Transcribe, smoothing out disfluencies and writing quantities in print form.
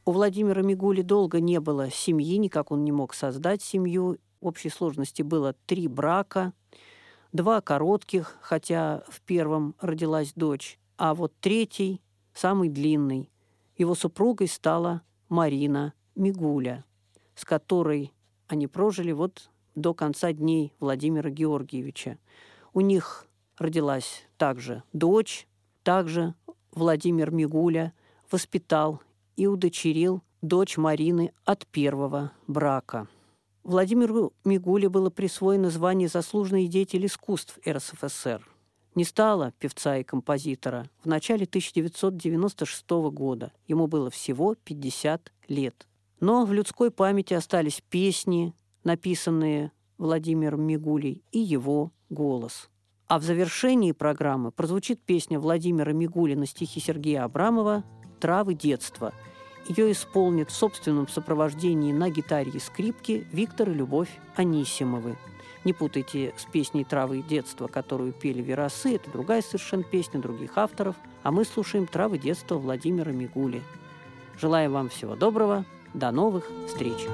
У Владимира Мигули долго не было семьи, никак он не мог создать семью. В общей сложности было 3 брака, 2 коротких, хотя в первом родилась дочь, а вот третий, самый длинный, его супругой стала Марина Мигуля, с которой они прожили вот до конца дней Владимира Георгиевича. У них родилась также дочь, также Владимир Мигуля воспитал и удочерил дочь Марины от первого брака. Владимиру Мигуле было присвоено звание «Заслуженный деятель искусств РСФСР». Не стало певца и композитора в начале 1996 года. Ему было всего 50 лет. Но в людской памяти остались песни, написанные Владимиром Мигулей, и его голос. А в завершении программы прозвучит песня Владимира Мигули на стихи Сергея Абрамова «Травы детства». Ее исполнят в собственном сопровождении на гитаре и скрипке Виктор и Любовь Анисимовы. Не путайте с песней «Травы детства», которую пели Верасы. Это другая совершенно песня других авторов. А мы слушаем «Травы детства» Владимира Мигули. Желаю вам всего доброго. До новых встреч!